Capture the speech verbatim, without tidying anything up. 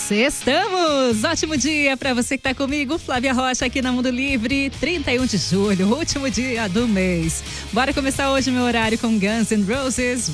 Estamos! Ótimo dia para você que tá comigo, Flávia Rocha, aqui na Mundo Livre, trinta e um de julho, último dia do mês. Bora começar hoje meu horário com Guns N' Roses,